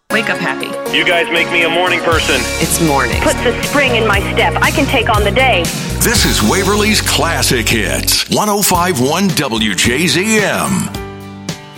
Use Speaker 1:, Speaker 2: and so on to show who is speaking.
Speaker 1: Wake up happy.
Speaker 2: You guys make me a morning person.
Speaker 1: It's morning.
Speaker 3: Puts a spring in my step. I can take on the day.
Speaker 4: This is Waverly's Classic Hits, 105.1 WJZM.